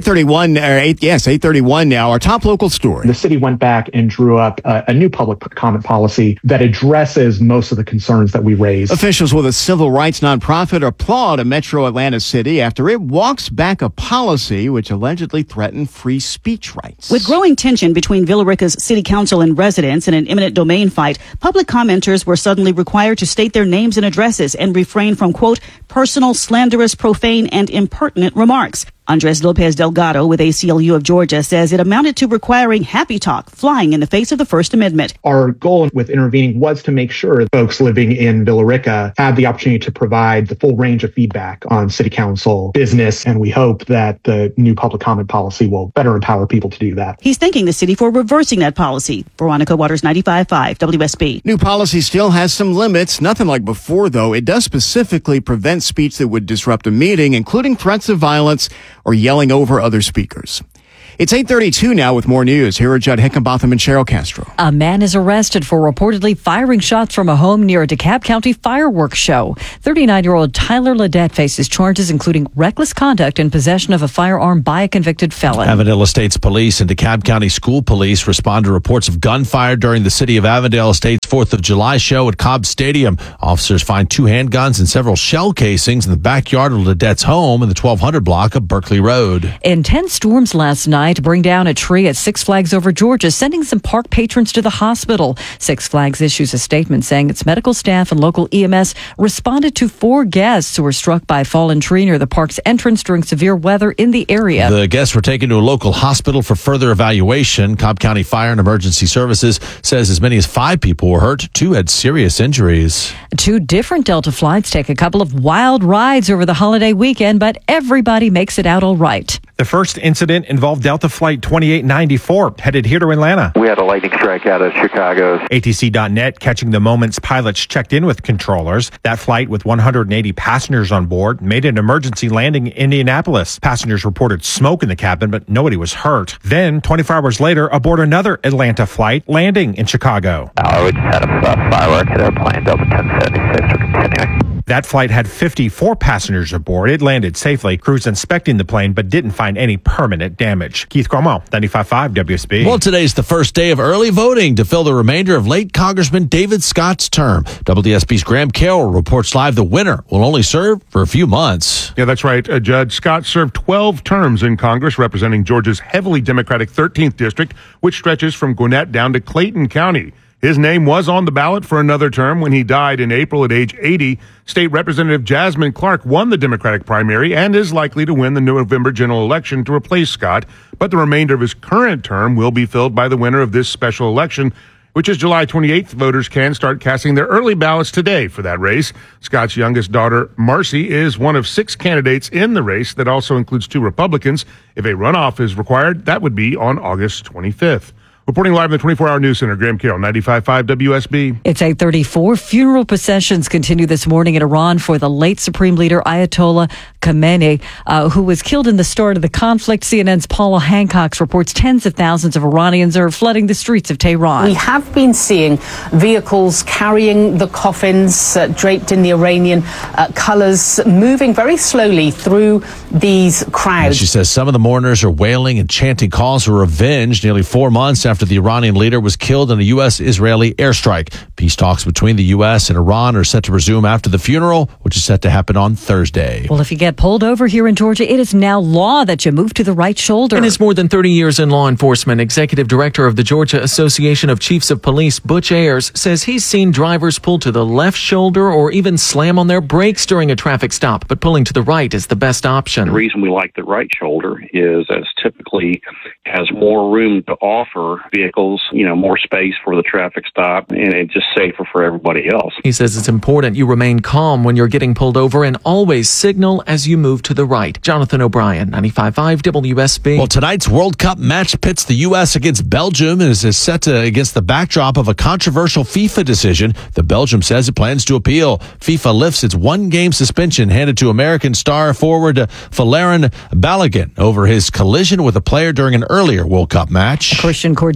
8:31 now. Our top local story. The city went back and drew up a new public comment policy that addresses most of the concerns that we raised. Officials with a civil rights nonprofit applaud a Metro Atlanta city after it walks back a policy which allegedly threatened free speech rights. With growing tension between Villa Rica's city council and residents in an eminent domain fight, public commenters were suddenly required to state their names and addresses and refrain from, quote, personal, slanderous, profane, and impertinent remarks. Andres Lopez Delgado with ACLU of Georgia says it amounted to requiring happy talk flying in the face of the First Amendment. Our goal with intervening was to make sure folks living in Villa Rica had the opportunity to provide the full range of feedback on city council business, and we hope that the new public comment policy will better empower people to do that. He's thanking the city for reversing that policy. Veronica Waters, 95.5 WSB. New policy still has some limits. Nothing like before, though. It does specifically prevent speech that would disrupt a meeting, including threats of violence or yelling over other speakers. It's 8:32 now with more news. Here are Judd Hickenbotham and Cheryl Castro. A man is arrested for reportedly firing shots from a home near a DeKalb County fireworks show. 39-year-old Tyler Ledette faces charges including reckless conduct and possession of a firearm by a convicted felon. Avondale Estates Police and DeKalb County School Police respond to reports of gunfire during the city of Avondale Estates 4th of July show at Cobb Stadium. Officers find 2 handguns and several shell casings in the backyard of Ledette's home in the 1200 block of Berkeley Road. Intense storms last night to bring down a tree at Six Flags Over Georgia, sending some park patrons to the hospital. Six Flags issues a statement saying its medical staff and local EMS responded to 4 guests who were struck by a fallen tree near the park's entrance during severe weather in the area. The guests were taken to a local hospital for further evaluation. Cobb County Fire and Emergency Services says as many as 5 people were hurt. 2 had serious injuries. 2 different Delta flights take a couple of wild rides over the holiday weekend, but everybody makes it out all right. The first incident involved Delta Flight 2894, headed here to Atlanta. We had a lightning strike out of Chicago. ATC.net catching the moments pilots checked in with controllers. That flight with 180 passengers on board made an emergency landing in Indianapolis. Passengers reported smoke in the cabin, but nobody was hurt. Then, 24 hours later, aboard another Atlanta flight, landing in Chicago. We just had a firework at airplane Delta 1076. We're continuing. That flight had 54 passengers aboard. It landed safely. Crews inspecting the plane, but didn't find any permanent damage. Keith Cuomo, 95.5 WSB. Well, today's the first day of early voting to fill the remainder of late Congressman David Scott's term. WSB's Graham Carroll reports live the winner will only serve for a few months. Yeah, that's right, Judge. Scott served 12 terms in Congress representing Georgia's heavily Democratic 13th District, which stretches from Gwinnett down to Clayton County. His name was on the ballot for another term when he died in April at age 80. State Representative Jasmine Clark won the Democratic primary and is likely to win the November general election to replace Scott. But the remainder of his current term will be filled by the winner of this special election, which is July 28th. Voters can start casting their early ballots today for that race. Scott's youngest daughter, Marcy, is one of 6 candidates in the race. That also includes 2 Republicans. If a runoff is required, that would be on August 25th. Reporting live in the 24-hour news center, Graham Carroll, 95.5 WSB. It's 8:34. Funeral processions continue this morning in Iran for the late Supreme Leader Ayatollah Khamenei, who was killed in the start of the conflict. CNN's Paula Hancock reports tens of thousands of Iranians are flooding the streets of Tehran. We have been seeing vehicles carrying the coffins draped in the Iranian colors, moving very slowly through these crowds. She says some of the mourners are wailing and chanting calls for revenge nearly 4 months after the Iranian leader was killed in a U.S.-Israeli airstrike. Peace talks between the U.S. and Iran are set to resume after the funeral, which is set to happen on Thursday. Well, if you get pulled over here in Georgia, it is now law that you move to the right shoulder. In his more than 30 years in law enforcement, Executive Director of the Georgia Association of Chiefs of Police, Butch Ayers, says he's seen drivers pull to the left shoulder or even slam on their brakes during a traffic stop, but pulling to the right is the best option. The reason we like the right shoulder is as typically has more room to offer vehicles, more space for the traffic stop, and it's just safer for everybody else. He says it's important you remain calm when you're getting pulled over and always signal as you move to the right. Jonathan O'Brien, 95.5 WSB. Well, tonight's World Cup match pits the U.S. against Belgium and is set against the backdrop of a controversial FIFA decision that Belgium says it plans to appeal. FIFA lifts its 1-game suspension handed to American star forward Valérien Balogun over his collision with a player during an earlier World Cup match. Christian Cordero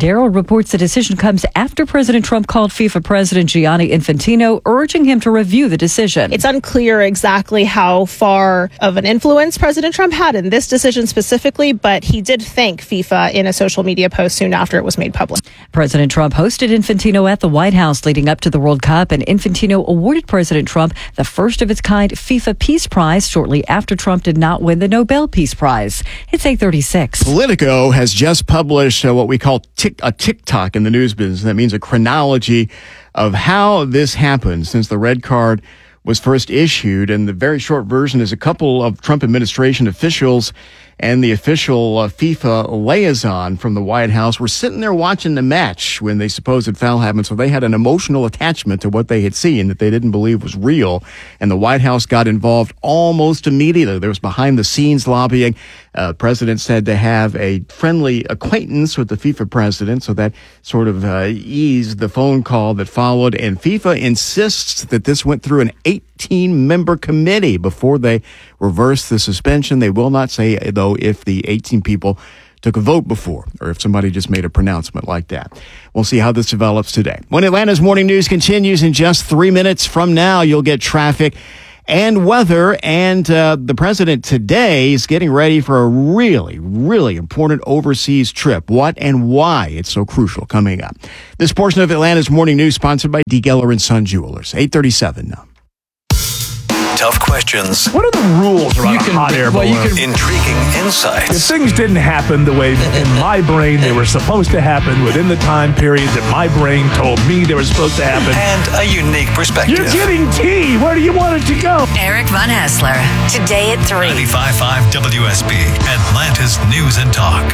Daryl reports the decision comes after President Trump called FIFA President Gianni Infantino, urging him to review the decision. It's unclear exactly how far of an influence President Trump had in this decision specifically, but he did thank FIFA in a social media post soon after it was made public. President Trump hosted Infantino at the White House leading up to the World Cup, and Infantino awarded President Trump the first of its kind FIFA Peace Prize shortly after Trump did not win the Nobel Peace Prize. It's 8:36. Politico has just published what we call a TikTok in the news business. That means a chronology of how this happened since the red card was first issued. And the very short version is a couple of Trump administration officials and the official FIFA liaison from the White House were sitting there watching the match when the supposed foul happened. So they had an emotional attachment to what they had seen that they didn't believe was real. And the White House got involved almost immediately. There was behind the scenes lobbying. President said to have a friendly acquaintance with the FIFA president. So that sort of eased the phone call that followed. And FIFA insists that this went through an 18-member committee before they reversed the suspension. They will not say, though, if the 18 people took a vote before or if somebody just made a pronouncement like that. We'll see how this develops today. When Atlanta's Morning News continues in just 3 minutes from now, you'll get traffic and weather. And the president today is getting ready for a really, really important overseas trip. What and why it's so crucial coming up. This portion of Atlanta's Morning News sponsored by D. Geller & Son Jewelers. 8:37 now. Tough questions. What are the rules around a hot air balloon? Intriguing insights. If things didn't happen the way in my brain they were supposed to happen within the time period that my brain told me they were supposed to happen. And a unique perspective. You're getting tea. Where do you want it to go? Eric Von Hassler, today at 3. 95.5 WSB, Atlanta's News and Talk.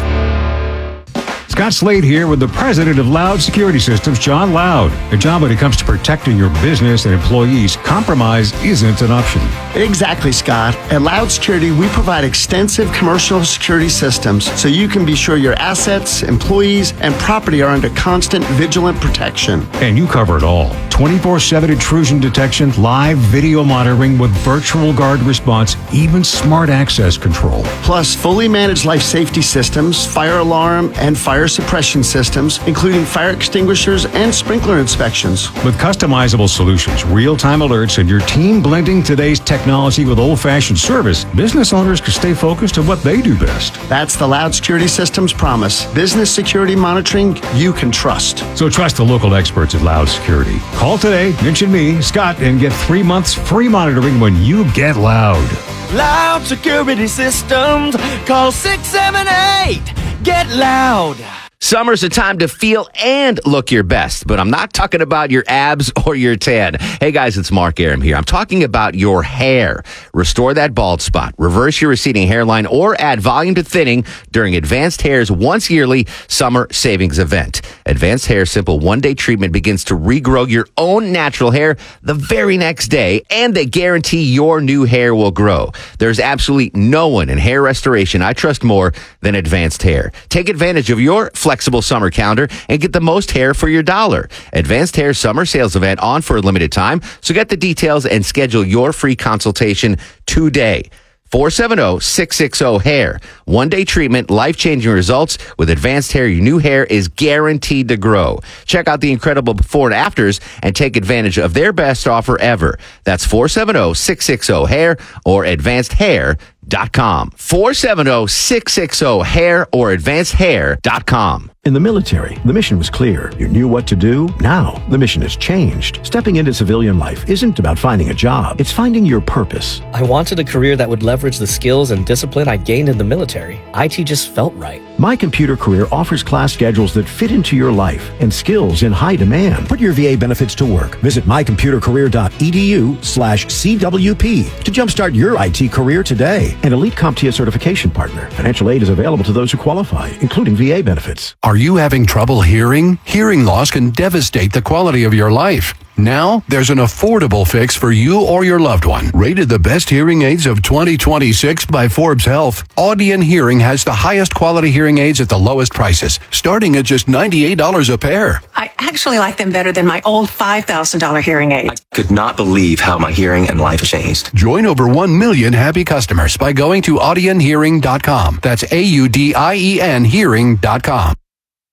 Scott Slade here with the president of Loud Security Systems, John Loud. Their job when it comes to protecting your business and employees, compromise isn't an option. Exactly, Scott. At Loud Security, we provide extensive commercial security systems so you can be sure your assets, employees, and property are under constant vigilant protection. And you cover it all. 24/7 intrusion detection, live video monitoring with virtual guard response, even smart access control. Plus, fully managed life safety systems, fire alarm, and fire suppression systems, including fire extinguishers and sprinkler inspections. With customizable solutions, real-time alerts, and your team blending today's technology with old-fashioned service, business owners can stay focused on what they do best. That's the Loud Security Systems promise. Business security monitoring you can trust. So trust the local experts at Loud Security. Call today, mention me, Scott, and get 3 months free monitoring when you get Loud. Loud Security Systems. Call 678. Get Loud. Summer's a time to feel and look your best, but I'm not talking about your abs or your tan. Hey guys, it's Mark Aram here. I'm talking about your hair. Restore that bald spot, reverse your receding hairline, or add volume to thinning during Advanced Hair's once yearly summer savings event. Advanced Hair Simple one-day treatment begins to regrow your own natural hair the very next day, and they guarantee your new hair will grow. There's absolutely no one in hair restoration I trust more than Advanced Hair. Take advantage of your flexible summer calendar and get the most hair for your dollar. Advanced Hair Summer Sales Event on for a limited time, so get the details and schedule your free consultation today. 470-660-HAIR. One-day treatment, life-changing results. With Advanced Hair, your new hair is guaranteed to grow. Check out the incredible before and afters and take advantage of their best offer ever. That's 470-660-HAIR or advancedhair.com. 470-660-HAIR or advancedhair.com. In the military, the mission was clear. You knew what to do. Now, the mission has changed. Stepping into civilian life isn't about finding a job. It's finding your purpose. I wanted a career that would leverage the skills and discipline I gained in the military. IT just felt right. My Computer Career offers class schedules that fit into your life and skills in high demand. Put your VA benefits to work. Visit mycomputercareer.edu/CWP to jumpstart your IT career today. An elite CompTIA certification partner. Financial aid is available to those who qualify, including VA benefits. Are you having trouble hearing? Hearing loss can devastate the quality of your life. Now, there's an affordable fix for you or your loved one. Rated the best hearing aids of 2026 by Forbes Health, Audion Hearing has the highest quality hearing aids at the lowest prices, starting at just $98 a pair. I actually like them better than my old $5,000 hearing aid. I could not believe how my hearing and life changed. Join over 1 million happy customers by going to audionhearing.com. That's AUDIEN hearing.com.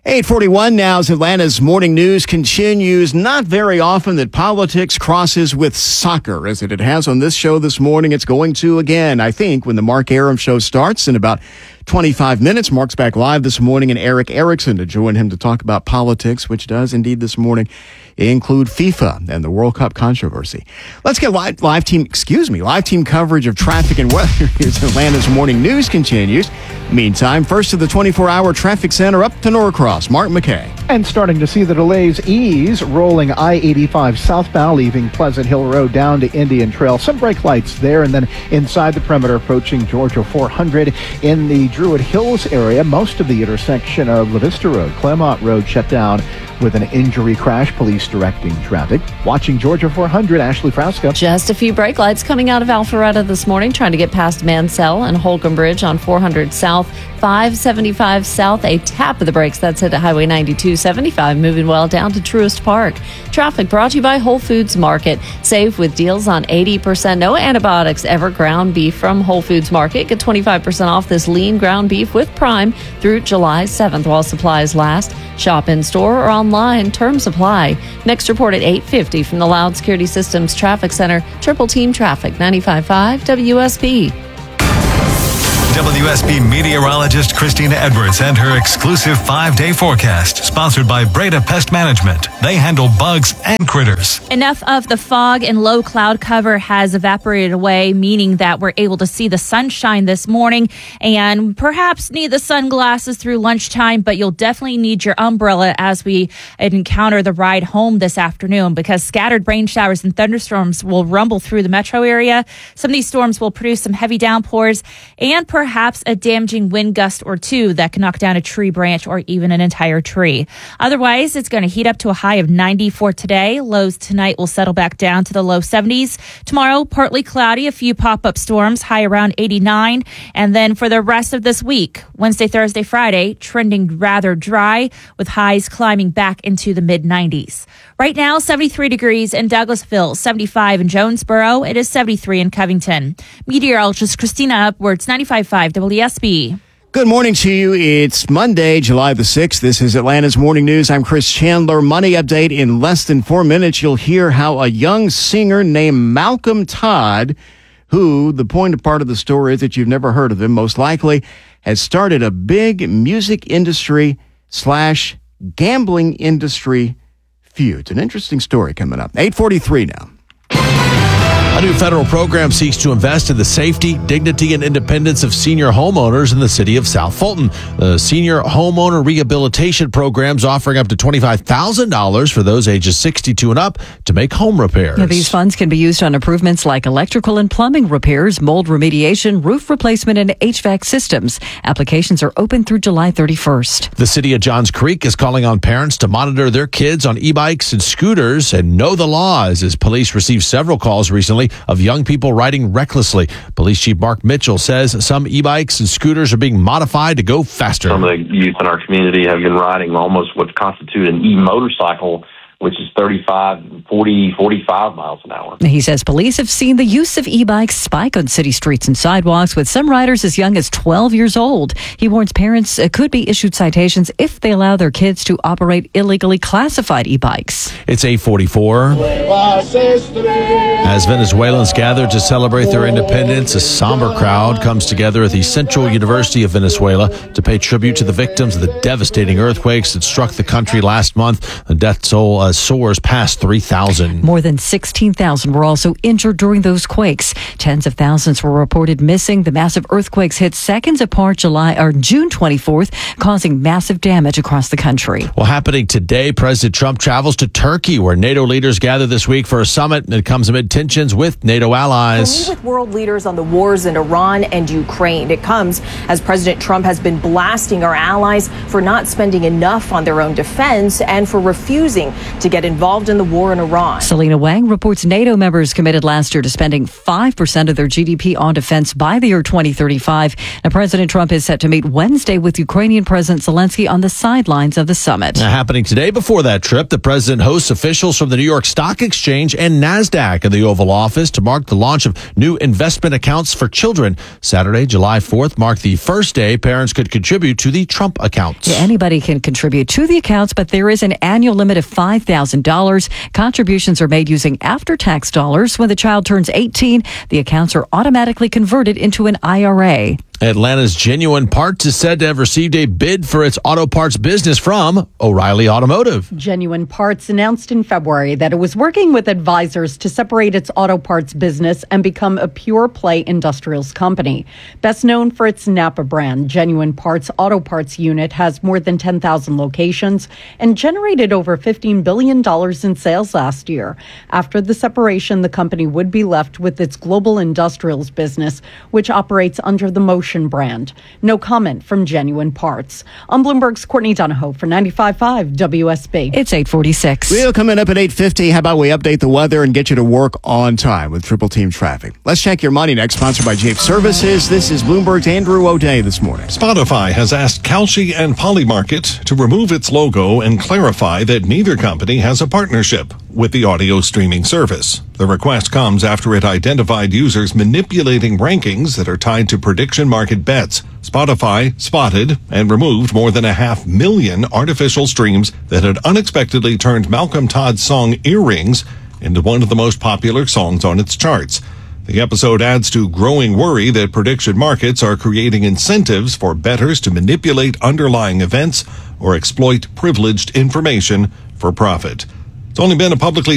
8:41 now as Atlanta's morning news continues. Not very often that politics crosses with soccer, as it has on this show this morning. It's going to again, I think, when the Mark Arum show starts in about 25 minutes. Mark's back live this morning, and Eric Erickson to join him to talk about politics, which does indeed this morning include FIFA and the World Cup controversy. Let's get live team coverage of traffic and weather as Atlanta's morning news continues. Meantime, first to the 24-hour traffic center up to Norcross. Mark McKay. And starting to see the delays ease, rolling I-85 southbound, leaving Pleasant Hill Road down to Indian Trail. Some brake lights there, and then inside the perimeter approaching Georgia 400 in the Druid Hills area. Most of the intersection of La Vista Road, Claremont Road shut down with an injury crash. Police directing traffic. Watching Georgia 400, Ashley Frasca. Just a few brake lights coming out of Alpharetta this morning, trying to get past Mansell and Holcomb Bridge on 400 South, 575 South. A tap of the brakes. That's it at Highway 9275, moving well down to Truist Park. Traffic brought to you by Whole Foods Market. Save with deals on 80% no antibiotics ever ground beef from Whole Foods Market. Get 25% off this lean ground beef with Prime through July 7th while supplies last. Shop in store or online. Terms apply. Next report at 8:50 from the Loud Security Systems Traffic Center. Triple Team Traffic, 95.5 WSB. WSB meteorologist Christina Edwards and her exclusive 5-day forecast, sponsored by Breda Pest Management. They handle bugs and critters. Enough of the fog and low cloud cover has evaporated away, meaning that we're able to see the sunshine this morning and perhaps need the sunglasses through lunchtime, but you'll definitely need your umbrella as we encounter the ride home this afternoon, because scattered rain showers and thunderstorms will rumble through the metro area. Some of these storms will produce some heavy downpours and perhaps a damaging wind gust or two that can knock down a tree branch or even an entire tree. Otherwise, it's going to heat up to a high of 90 for today. Lows tonight will settle back down to the low 70s. Tomorrow, partly cloudy, a few pop-up storms, high around 89. And then for the rest of this week, Wednesday, Thursday, Friday, trending rather dry with highs climbing back into the mid-90s. Right now, 73 degrees in Douglasville, 75 in Jonesboro. It is 73 in Covington. Meteorologist Christina Edwards, 95.5 WSB. Good morning to you. It's Monday, July the 6th. This is Atlanta's Morning News. I'm Chris Chandler. Money update in less than 4 minutes. You'll hear how a young singer named Malcolm Todd, who the point part of the story is that you've never heard of him, most likely, has started a big music industry / gambling industry feud. It's an interesting story coming up. 8:43 now. A new federal program seeks to invest in the safety, dignity, and independence of senior homeowners in the city of South Fulton. The Senior Homeowner Rehabilitation Program's offering up to $25,000 for those ages 62 and up to make home repairs. Now, these funds can be used on improvements like electrical and plumbing repairs, mold remediation, roof replacement, and HVAC systems. Applications are open through July 31st. The city of Johns Creek is calling on parents to monitor their kids on e-bikes and scooters and know the laws, as police received several calls recently of young people riding recklessly. Police Chief Mark Mitchell says some e-bikes and scooters are being modified to go faster. Some of the youth in our community have been riding almost what constitutes an e-motorcycle, which is 35, 40, 45 miles an hour. He says police have seen the use of e-bikes spike on city streets and sidewalks, with some riders as young as 12 years old. He warns parents could be issued citations if they allow their kids to operate illegally classified e-bikes. It's 8:44. As Venezuelans gather to celebrate their independence, a somber crowd comes together at the Central University of Venezuela to pay tribute to the victims of the devastating earthquakes that struck the country last month. The death toll soars past 3,000. More than 16,000 were also injured during those quakes. Tens of thousands were reported missing. The massive earthquakes hit seconds apart June 24th, causing massive damage across the country. Well, happening today, President Trump travels to Turkey, where NATO leaders gather this week for a summit that comes amid tensions with NATO allies. We'll meet with world leaders on the wars in Iran and Ukraine. It comes as President Trump has been blasting our allies for not spending enough on their own defense and for refusing to get involved in the war in Iran. Selena Wang reports NATO members committed last year to spending 5% of their GDP on defense by the year 2035. Now, President Trump is set to meet Wednesday with Ukrainian President Zelensky on the sidelines of the summit. Now, happening today before that trip, the president hosts officials from the New York Stock Exchange and NASDAQ in the Oval Office to mark the launch of new investment accounts for children. Saturday, July 4th, marked the first day parents could contribute to the Trump accounts. Yeah, anybody can contribute to the accounts, but there is an annual limit of $5,000. Contributions are made using after-tax dollars. When the child turns 18, the accounts are automatically converted into an IRA. Atlanta's Genuine Parts is said to have received a bid for its auto parts business from O'Reilly Automotive. Genuine Parts announced in February that it was working with advisors to separate its auto parts business and become a pure-play industrials company. Best known for its Napa brand, Genuine Parts Auto Parts unit has more than 10,000 locations and generated over $15 billion in sales last year. After the separation, the company would be left with its global industrials business, which operates under the Motion brand. No comment from Genuine Parts. On Bloomberg's Courtney Donahoe for 95.5 WSB. It's 8:46. We'll come in up at 8:50. How about we update the weather and get you to work on time with Triple Team Traffic? Let's check your money next, sponsored by Jape Services. This is Bloomberg's Andrew O'Day this morning. Spotify has asked Kalshi and Polymarket to remove its logo and clarify that neither company has a partnership with the audio streaming service. The request comes after it identified users manipulating rankings that are tied to prediction market bets. Spotify spotted and removed more than 500,000 artificial streams that had unexpectedly turned Malcolm Todd's song Earrings into one of the most popular songs on its charts. The episode adds to growing worry that prediction markets are creating incentives for bettors to manipulate underlying events or exploit privileged information for profit. It's only been a publicly